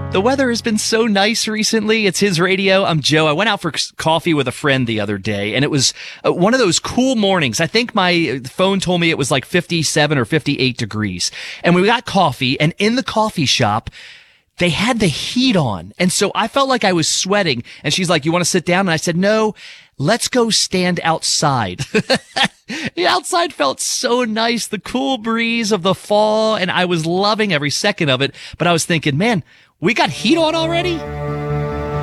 The weather has been so nice recently. It's His Radio. I'm Joe. I went out for coffee with a friend the other day, and it was one of those cool mornings. I think my phone told me it was like 57 or 58 degrees. And we got coffee, and in the coffee shop, they had the heat on. And so I felt like I was sweating. And she's like, "You want to sit down?" And I said, "No, let's go stand outside." The outside felt so nice, the cool breeze of the fall, and I was loving every second of it. But I was thinking, man, we got heat on already?